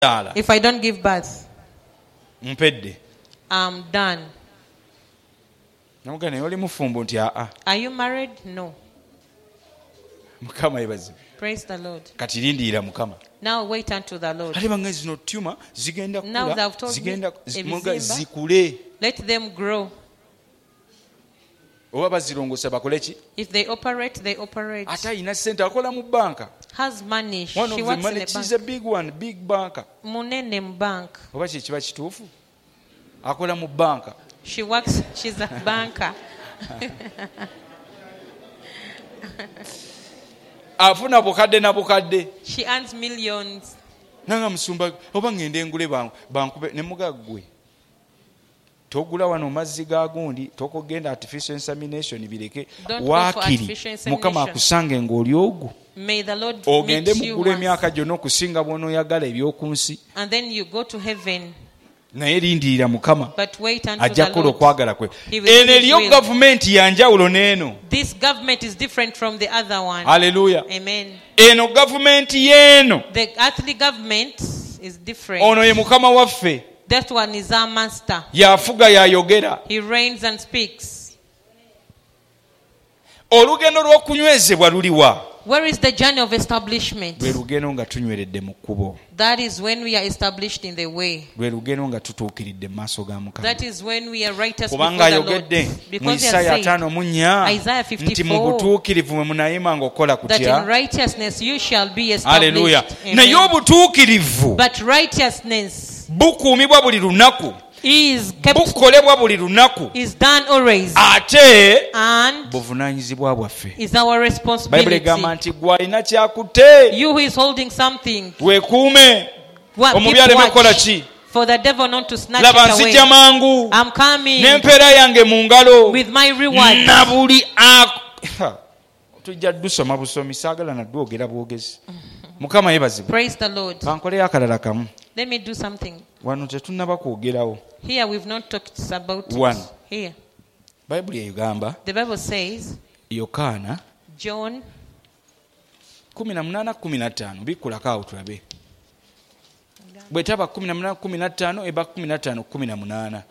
If I don't give birth, mpedde. I'm done. Namugane oli mufumbo nti Are you married? No. Mukama yebazi. Praise the Lord. Kati lindiira Mukama. Now wait unto the Lord. Ali bangazi zino tumor zigenda Now kula they've told zigenda me, zikule. Let them grow. Oba bazirongosa bakole ki? If they operate, they operate. Ate ayina ssente akola mu banka. Has money. One She of works the in money, a she's bank. a big one, big banker. Munene mu bank. Oba kiba kituufu? Akola mu banka. She works, she's a banker. Afuna bukadde na bukadde. She earns millions. Nanga musumba oba ngende ngule bankube ne mugaggwe. Togula wano mazzi ga gundi tokogenda artificial insemination bireke wakiri Mukama akusange ng'oli ogwo. May the Lord ogende meet you mugule once. emyaka gyonna okusinga bw'onooyagala ebyokunsi. And then you go to heaven. Naye lindirira Mukama But wait until ajja the kukola Lord. okwagala kwe. He will do Eno his eriyo will. gavumenti yanjawulo n'eno. This government is different from the other one. Hallelujah. Amen. Eno gavumenti y'eno. The earthly government is different. Ono ye Mukama waffe. That one is our master. Yafuga yayogera. He reigns and speaks. Olugendo lw'okunywezebwa luliwa? Where is the journey of establishment? Lwe lugendo nga tunyweredde mu kkubo. That is when we are established in the way. Lwe lugendo nga tutuukiridde mu maaso ga Mukama. That is when we are righteous Kubanga before the Lord. ayogedde mu Because he Isaaya has said, 5:4 Isaiah nti mu 54, butuukirivu mwe munayima ng'okola that in kutya. righteousness you shall be Haleluya. established. Naye Amen. obutuukirivu But righteousness bukuumibwa buli lunaku. is kept, Bukolebwa buli lunaku. is done always, Ate and buvunaanyizibwa bwaffe. is our Bayibuli responsibility. egamba nti gwe alina kyakutte. You who is holding something, Weekuume. what Omubi keep aleme kukola watch ki? for the devil not to snatch Laba it away. nzijja mangu. I'm coming N'empeera yange mu ngalo. with my reward. Na buli tujja dusoma busomi saagala na dwogera bwogezi. Mukama yebazibwe. Praise the Lord. Bankoleyo akalala kamu. Let me do something. Wano tetunnaba kwogerawo. Here we've not talked about One. it. Here. Bayibuli egamba The Bible says, Yokaana John 18:15 bikulako awo tulabe. Bwe taba 18:15 eba 15:18.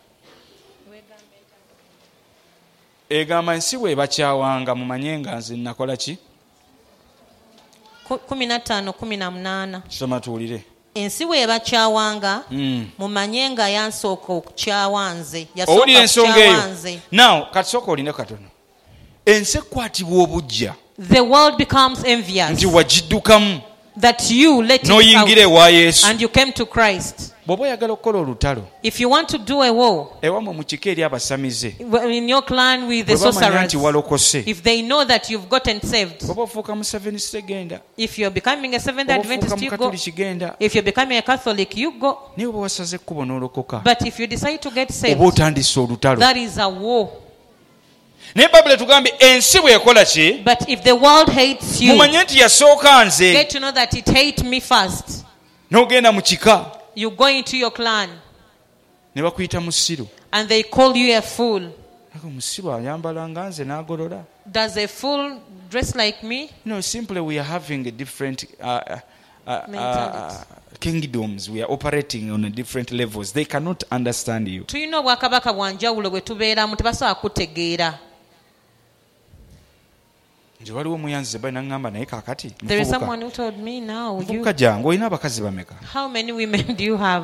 Egamba ensi bw'ebakyawanga mumanye nga nze nakola ki? 15:18. Soma tuwulire. Ensi bw'ebakyawanga mumanye nga yansooka okukyawa nze. Owulira Yasooka ensonga okukyawa eyo. nze. Now katisooka oline katono. Ensi ekwatibwa obujja The world becomes envious nti wagiddukamu that you let it n'oyingira out ewa Yesu. and you came to Christ. Bw'oba oyagala okukola olutalo If you want to do a war ewamwe mu kika eri abasamize in your clan with the bwe bamanya sorcerers, nti walokose if they know that you've gotten saved, bw'oba ofuuka mu Seventh genda if you're becoming a Seventh bw'oba ofuuka Adventist, mu you go. Katoliki genda If you're becoming a Catholic, you go. naye bwe wasaze ekkubo n'olokoka But if you decide to get saved, oba otandise olutalo. that is a war. Naye Bayibuli etugambye ensi bw'ekola ki? But if the world hates you, Mumanye nti yasooka nze. get to know that it hates me first. N'ogenda mu kika You go into your clan ne bakuyita musiru. and they call you a fool. Ako musiru ayambala nga nze n'agolola. Does a fool dress like me? Simply we are having a different Mentality. kingdoms. We are operating on a different levels. They cannot understand you. Tulina obwakabaka bwa njawulo bwe tubeeramu tebasobola kutegeera. Nze waliwo muyanzi bali n'angamba naye kaakati There is someone who told me now, muvubuka jangu olina abakazi bameka? how many women do you have?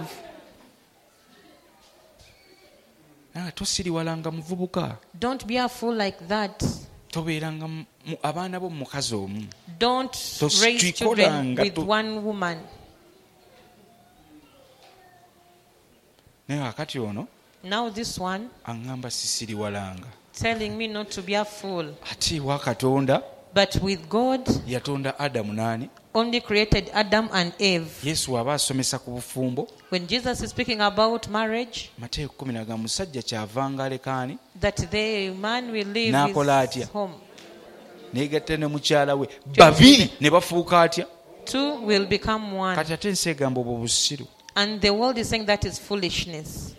Tosiriwalanga muvubuka. Don't be a fool like that. Tobeeranga abaana bo mu mukazi omu. Don't raise children with one woman. Naye kakati ono Now this one aŋŋamba sisiriwalanga. telling me not to be a fool. Ate wa Katonda But with God, yatonda Adamu n'ani? only created Adam and Eve. Yesu aba asomesa ku bufumbo. When Jesus is speaking about marriage, Mateeka 10 agamba musajja kyavanga aleka ani? that the man will leave N'akola his atya? home. Neegatta ne mukyala we babiri ne bafuuka atya? Two will become one. Kati ate ensi egamba obwo busiru. And the world is saying that is foolishness.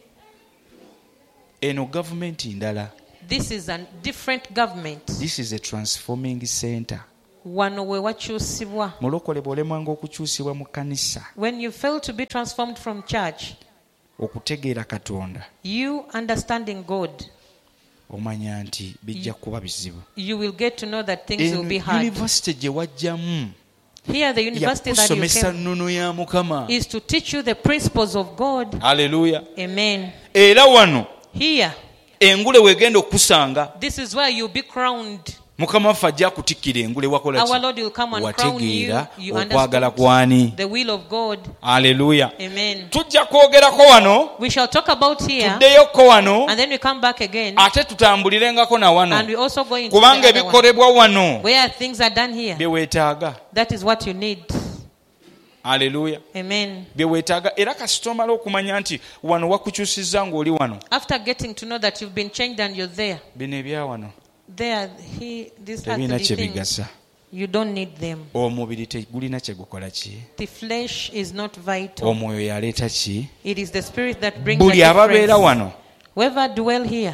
Eno gavumenti ndala. This is a different government. This is a transforming center. wano we wakyusibwa. mulokole bw'olemwanga okukyusibwa mu kkanisa When you fail to be transformed from church, okutegeera Katonda you understanding God, omanya nti bijja kuba bizibu. you will get to know that things will be hard. University gye wajjamu Here, the university that you yakusomesa came nnono ya Mukama. is to teach you the principles of God. Haleluya. Amen. Era wano Here, engule weegenda okusanga this is where you'll be crowned. Mukama waffe ajja kutikkira engule wakola Our ki? Lord will come and crown you. Wategeera You okwagala understand kwani. the will of God. Haleluya. Amen. Tujja kwogerako wano, We shall talk about here, tuddeyoko wano, and then we come back again, ate tutambulirengako na and wano, we also go into kubanga the other one, ebikolebwa wano where things are done here. bye weetaaga. That is what you need. Haleluya. Amen. Bye weetaaga. Era kasita omala okumanya nti wano wakukyusizza ng'oli wano, After getting to know that you've been changed and you're there, bino ebya wano these tebiina earthly kye things, bigasa. you don't need them. Omubiri tegulina kye gukola ki? The flesh is not vital. Omwoyo yaleeta ki? It is the spirit that brings Buli the ababeera difference. wano Whoever dwell here,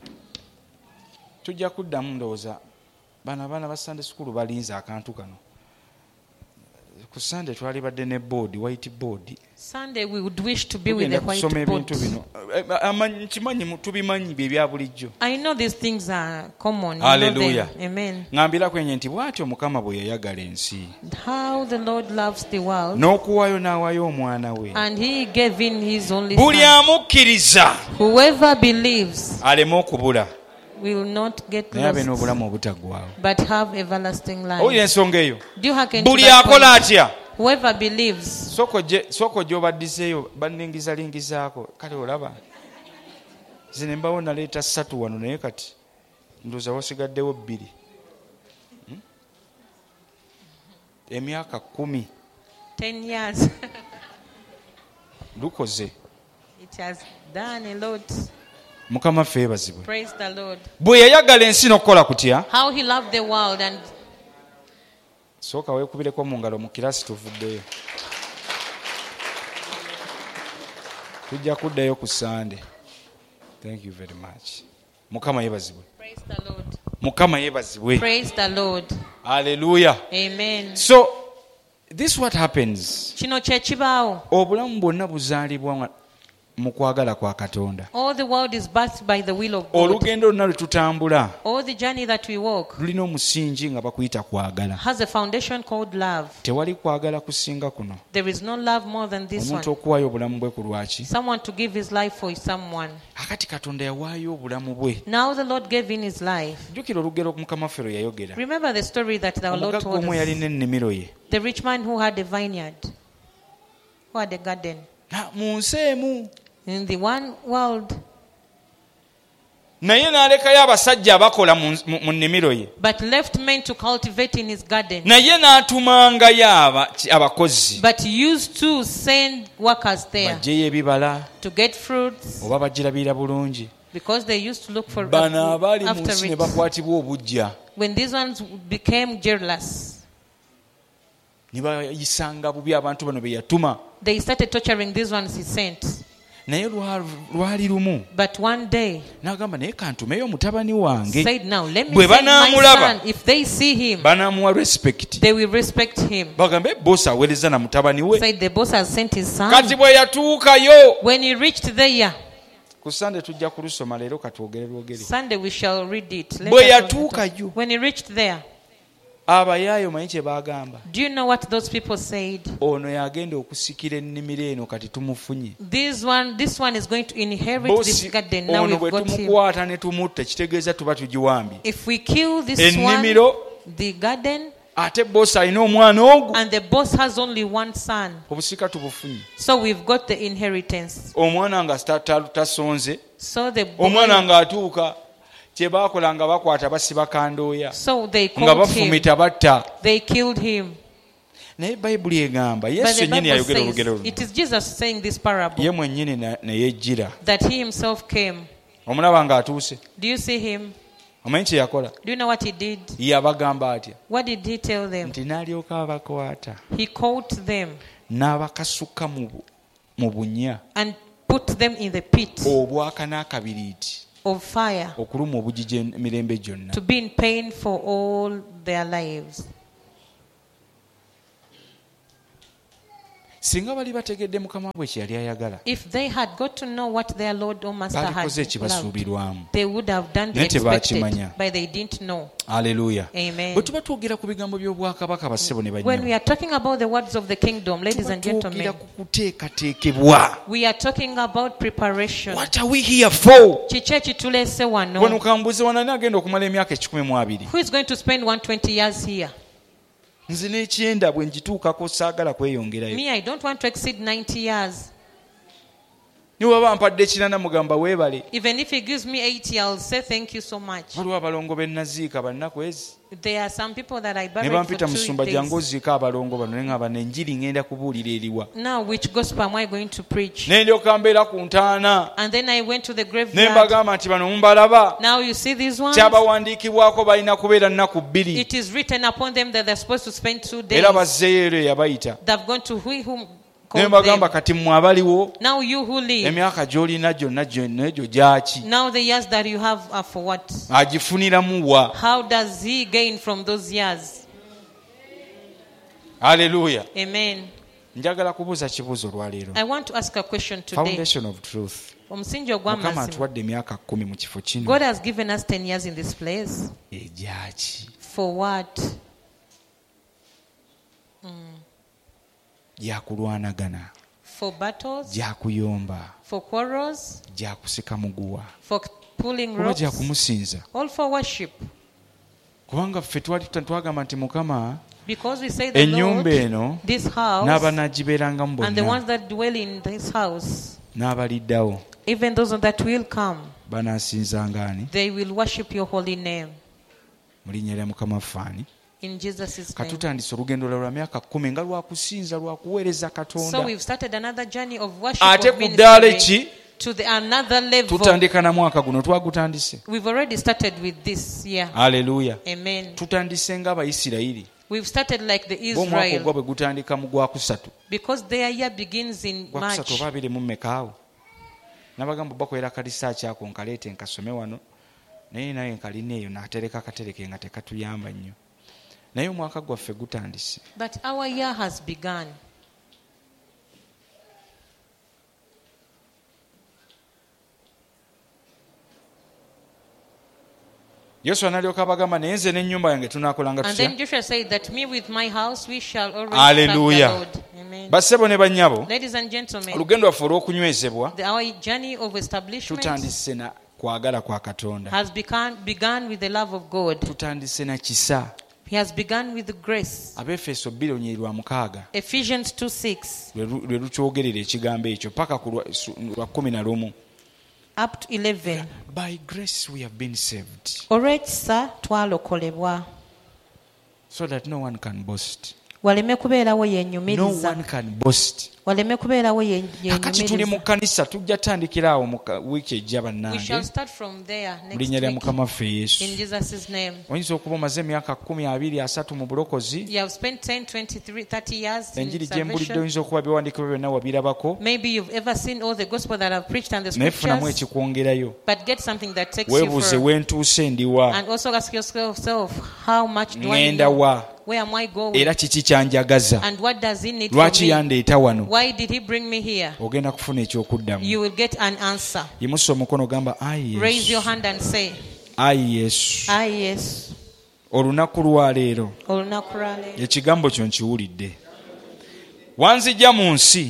tujja kuddamu ndowooza bano abaana ba Sunday school balinze akantu kano. Ku Sunday twali badde ne board, white board. Sunday we would wish to be with the Tugenda kusoma white ebintu board. bino. Kimanyi tubimanyi bye bya bulijjo. I know these things are common. You know Hallelujah. them. Amen. Ngambira kwenye nti bw'atyo Mukama bwe yayagala ensi. How the Lord loves the world, N'okuwaayo n'awaayo omwana we. and He gave in His only Buli Son. amukkiriza Whoever believes aleme okubula, will not get naye abe lost, n'obulamu obutaggwaawo. but have everlasting Owulira life. ensonga eyo? Do you hearken to Buli that akola point? atya? Whoever believes, Sooka ojja obaddizeeyo banningizalingizaako. Kale olaba zino mbawo naleeta 3 wano naye kati ndowooza wasigaddewo 2. Emyaka 10 10 years, lukoze. it has done a lot. Mukama ffe yeebazibwe. Praise the Lord. Bwe yayagala ensi n'okukola kutya? How He loved the world, and Sooka weekubireko mu ngalo mu kiraasi tuvuddeyo. Tujja kuddayo ku Sunday. Thank you very much. Mukama yeebazibwe. praise the Lord. Mukama yeebazibwe. Praise the Lord. Hallelujah. Amen. So this what happens. Kino kye kibaawo. Obulamu bwonna buzaalibwa mu kwagala kwa Katonda. All the world is birthed by the will of God. Olugendo lwonna lwe tutambula All the journey that we walk lulina omusingi nga bakuyita kwagala. has a foundation called love. Tewali kwagala kusinga kuno. There is no love more than this Omuntu one. okuwaayo obulamu bwe ku lwaki? Someone to give his life for someone. Akati Katonda yawaayo obulamu bwe. Now the Lord gave in his life. Jjukira olugero Mukama ffe lwe yayogera. Remember the story that our Lord Omugagga told omu us. yalina ennimiro ye. The rich man who had a vineyard, who had a garden. Mu nsi emu. In the one world, Naye n'alekayo abasajja abakola mu nnimiro ye. but left men to cultivate in his garden. Naye n'atumangayo abakozi. But used to send workers there Baggyeyo ebibala to get fruits, oba bagirabira bulungi. because they used to look for Bano abaali mu after nsi ne it. bakwatibwa obujja. When these ones became jealous, Ne bayisanga bubi abantu bano be yatuma. they started torturing these ones he sent. Naye lwali lumu But one day n'agamba naye kantumeyo mutabani wange. said, now let me Bwe send my banaamulaba, son. If they see him, banaamuwa respect. they will respect him. Bagambe bosi aweereza na mutabani we. Said the boss has sent his son. Kati bwe yatuukayo. When he reached there, Ku Sunday tujja kulusoma leero katwogere lwogere. Sunday we shall read it. Let Bwe us read it. yatuukayo. When he reached there, Abayaayo manyi kye baagamba. do you know what those people said? Ono yagenda okusikira ennimiro eno kati tumufunye. This one is going to inherit this Bosi garden. Now ono we've bwe got him. tumukwata ne tumutta kitegeeza tuba tugiwambye. If we kill this Ennimiro, one, the garden, ate bosi alina omwana ogwo. and the boss has only one son, Obusika tubufunye. so we've got the inheritance. Omwana nga tasonze. So the Omwana boy, ng'atuuka kye baakola nga bakwata basiba kandooya. so they Nga called him. bafumita batta. They killed him. Naye Bayibuli egamba But Yesu the yennyini Bible yayogera says, olugero luno. it is Jesus saying this parable, Ye mwennyini ne yejjira. that he himself came. Omulaba ng'atuuse. Do you see him? Omanyi kye yakola? Do you know what he did? Yabagamba atya? What did he tell them? Nti n'alyoka abakwata. He caught them N'abakasuka mu bunya. and put them in the pit Obwaka n'akabiriiti. of fire, Okuluma obugigi emirembe gyonna. to be in pain for all their lives. singa bali bategedde mukama bwe kye yali ayagala If they had got to know what their Lord or Master had balikoze loved, ekibasuubirwamu. they would have done the Naye expected, tebakimanya. but they didn't know. Haleluya. Amen. Bwe tuba twogera ku bigambo by'obwakabaka bassebo ne When bannyabo, we are talking about the words of the kingdom, ladies and twogera gentlemen, ku kuteekateekebwa. we are talking about preparation. What are we here for? Kiki ekituleese Wano wano? kambuze wanani agenda okumala emyaka 12. Who is going to spend 120 years here? Nze n'ekyenda bwe ngituukako saagala kweyongerayo. Me, I don't want to exceed 90 years. Ne bw'aba mpadde kirana mugamba weebale. Even if he gives me 80, I'll say thank you so much. Waliwo abalongo be naziika bannaku ezi. There are some people that I Ne buried for bampita 2 musumba jangu days. oziika abalongo bano ne ngamba n'enjiri ngenda kubuulira eriwa. Now, which gospel am I going to preach? Ne ndyoka mbeera ku ntaana. And then I went to the Ne graveyard. mbagamba nti bano mumbalaba. Now you see these ones? Kyabawandiikibwako balina kubeera nnaku 2. It is written upon them that they're supposed to spend 2 days. Era bazzeeyo ero eyabayita. They've gone to whom Ne called mbagamba them. kati mmwe abaliwo Now you who live, emyaka gy'olina gyonna egyo gyaki? now the years that you have are for what? Agifuniramu wa? How does he gain from those years? Haleluya. Amen. Njagala kubuuza kibuuzo olwaleero. I want to ask a question today. Foundation of truth. Omusingi Mukama ogw'amazima. atuwadde emyaka 10 mu kifo kino. God has given us 10 years in this place. Egyaki? For what? Gyakulwanagana, For battles? gyakuyomba, For quarrels? gyakusika muguwa, For pulling oba ropes? gyakumusinza. All for worship. Kubanga ffe twali twagamba nti Mukama Because we say the ennyumba Lord, eno this house, n'abanaagibeerangamu and the bonna ones that dwell in this house, n'abaliddawo even those that will come, banaasinzanga ani? they will worship your holy name. Mu linnya lya Mukama ffaani. In Jesus' name. Katutandise olugendo lwa myaka 10 nga lwakusinza lwakuweereza So Katonda. we've started another journey of worship, Ate of ku ddaala ministry, ki to another level. tutandika na mwaka guno twagutandise. We've already started with this year. Haleluya. Amen. Tutandise ng'Abayisirayiri. We've started like the Omwaka ogwa Israel, bwe gutandika mu Gwakusatu. because their year begins in Gwakusatu March. oba 24 nabagamba bakolera kalisaaki ako nkaleete nkasome wano naye nkalina eyo n'atereka akatereke nga tekatuyamba nnyo naye omwaka gwaffe gutandise. But our year has begun. Yoswa n'alyoka abagamba naye nze n'ennyumba yange tunaakolanga And tutya? then Joshua said that me with my house we shall always Hallelujah. serve the Lord. Amen. Bassebo ne bannyabo, Ladies and gentlemen, olugendo lwaffe olw'okunywezebwa our journey of establishment tutandise na kwagala kwa Katonda. has begun with the love of God. Tutandise na kisa. He has begun with the grace. Abefeso 2:6 Ephesians 2:6 lwe lukyogerera ekigambo ekyo paka ku lwa 11. up to 11. By grace we have been saved, Olw'ekisa twalokolebwa, so that no one can boast. waleme kubeerawo No yeenyumiriza, one can boast. waleme kubeerawo Kakati tuli mu yeenyumiriza. kkanisa tujja tandikira awo mu wiiki ejja We shall bannange start from there mu next linnya lya week Mukama waffe Yesu. in Jesus' name. Oyinza okuba omaze emyaka 10, 20, 30 mu bulokozi. You have spent 10, 23, 30 years in Enjiri gye mbulidde salvation. oyinza okuba biwandiikibwa byonna wabirabako, Maybe you've ever seen all the gospel that I've preached and the naye funamu scriptures, ekikwongerayo. but get something that takes you Weebuuze further. wentuuse ndiwa, And also ask yourself, how much do I ŋŋenda know? wa, Where am I going? era kiki kyanjagaza, And what does he need from lwaki me? yandeeta wano. Why did he bring me here? Ogenda kufuna ekyokuddamu. You will get an answer. Yimusa omukono gamba ayi Raise your Yesu, hand and say, ayi Yesu. yes. Olunaku lwaleero Olunaku lwa leero. ekigambo kyo nkiwulidde. Wanzijja mu nsi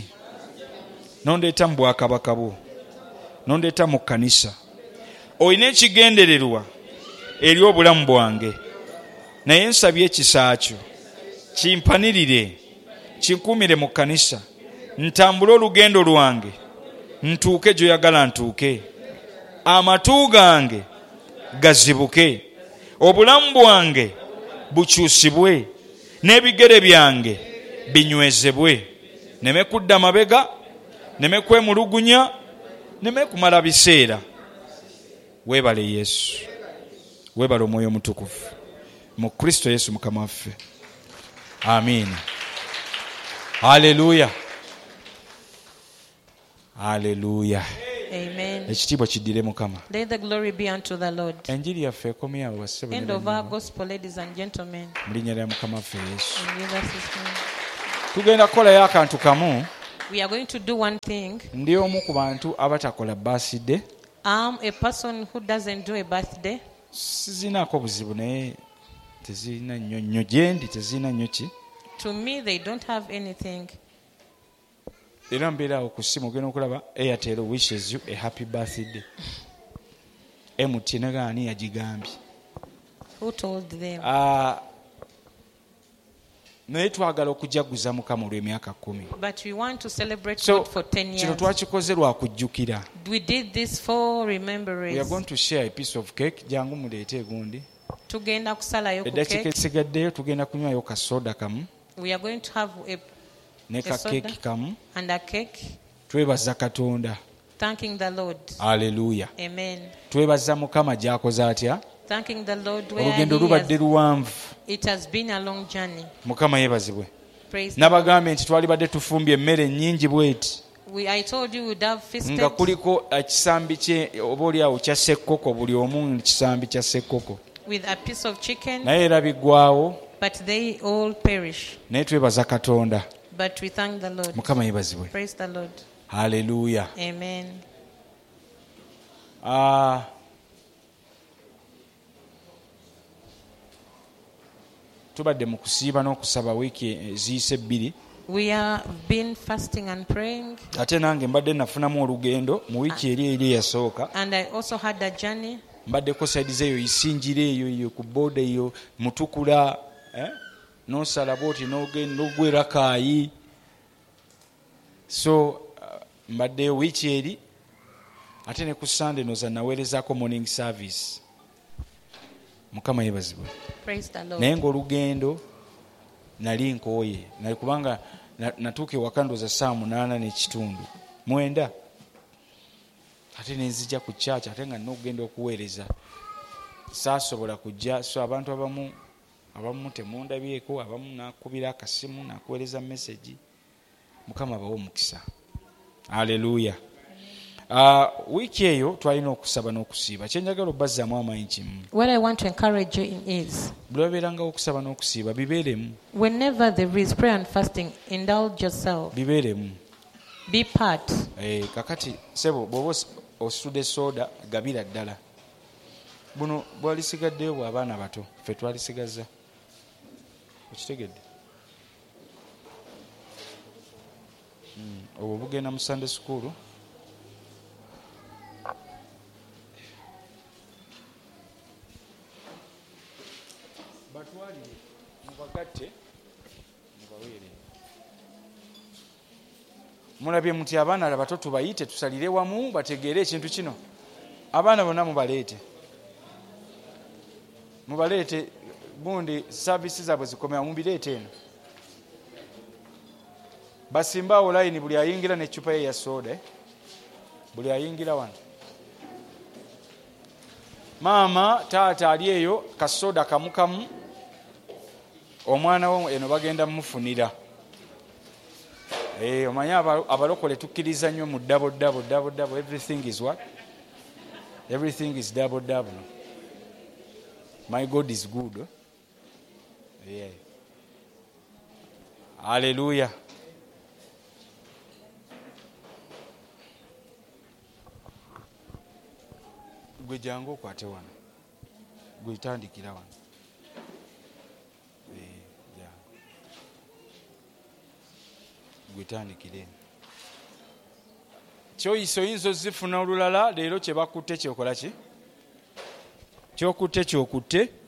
nondeeta mu bwakabaka bwo, nondeeta mu kkanisa. Olina ekigendererwa eri obulamu bwange, naye nsabye ekisa kyo kimpanirire, kinkuumire mu kkanisa, ntambule olugendo lwange ntuuke gy'oyagala ntuuke, amatu gange gazibuke, obulamu bwange bukyusibwe, n'ebigere byange binywezebwe, neme kudda mabega, neme kwemulugunya, neme kumala biseera. Weebale Yesu, weebale Omwoyo Omutukuvu mu Kristo Yesu Mukama waffe. Amiina. Haleluya. Haleluya. Amen. Ekitiibwa kiddire Mukama. Let the glory be unto the Lord. Enjiri yaffe ekomye awo bassebo ne End of our bannyabo. gospel, ladies and gentlemen. Mu linnya lya Mukama waffe Yesu. In Jesus' name. tugenda kukolayo akantu kamu. We are going to do one thing. Ndi omu ku bantu abatakola birthday. I'm a person who doesn't do a birthday. Sizinaako buzibu naye tezirina nnyo gyendi tezirina nnyo ki. To me, they don't have anything. Era mbeera awo ku ssimu ogenda okulaba Airtel wishes you a happy birthday. MTN gaani yagigambye. Who told them? Naye twagala okujaguza Mukama olw'emyaka 10. But we want to celebrate God for 10 years. Kino twakikoze lwa kujjukira. We did this for remembrance. We are going to share a piece of cake. Jangu muleete egundi. Tugenda kusalayo ku eddakiika cake. esigaddeyo tugenda kunywayo kasoda kamu. We are going to have ne ka cake kamu. And a cake. Twebaza Katonda. Thanking the Lord. Hallelujah. Amen. Twebaza Mukama gy'akoze atya. Thanking the Lord where olugendo lubadde luwanvu. It has been a long journey. Mukama yeebazibwe. Praise. Nabagambe nti twalibadde tufumbye emmere nnyingi bweti. I told you we'd have feasted. Nga kuliko ekisambi kye oba oliawo kya ssekkoko buli omu kisambi kya ssekkoko. With a piece of chicken. Naye era biggwaawo. But they all perish. Naye twebaza Katonda. But we thank the Lord. Mukama yeebazibwe. Praise the Lord. Hallelujah. Amen. Tubadde mu kusiiba n'okusaba wiiki eziyise 2. We have been fasting and praying. Ate nange mbadde nafunamu olugendo mu wiiki eri eyasooka. And I also had a journey. Mbaddeko saidiz eyo Isinjira eyo ku booda eyo Mutukula n'osala bwoti n'ogwera Kaayi. So mbaddeyo wiiki eri ate ne ku Sunday noza naweerezaako morning service. Mukama yeebazibwe. Praise the Lord. Naye ng'olugendo nali nkooye nali kubanga natuuka ewaka ndooza 8:30 ate nenzija ku church ate nga n'okugenda okuweereza saasobola kujja. So abantu abamu temundabyeko, abamu nakubira akasimu nakuweereza message. Mukama bawo omukisa. Haleluya. Wiiki eyo twalina okusaba n'okusiiba. Kyenjagala obbazaamu amaanyi kimu. What I want to encourage you in is, bwe babeerangawo okusaba n'okusiiba bibeeremu. whenever there is prayer and fasting, indulge yourself. Bibeeremu. Be part. Kakati sebo bw'oba ositudde soda gabira ddala. Buno bwalisigaddeyo bw'abaana bato ffe twalisigaza. Okitegedde? Obwo bugenda mu Sunday school. Batwalire mubagatte mubaweere. Mulabye muti abaana abato tubayite tusalire wamu bategeere ekintu kino. Abaana bonna mubaleete gundi service zaabwe zikomera mubireete eno. Basimbaawo layini buli ayingira n'eccupa ye ya soda. Buli ayingira wano. Maama taata ali eyo kasoda kamukamu. Omwana wo eno bagenda mmufunira. Omanyi abalokole tukkiriza nnyo mu double. Everything is what? Everything is double. My God is good. Yeah. Hallelujah. Gwe jangu okwate wano. Gwe tandikira wano. Gwetandikire. Kyoyisa oyinza ozifuna olulala leero kye bakutte kyokola ki? Kyokutte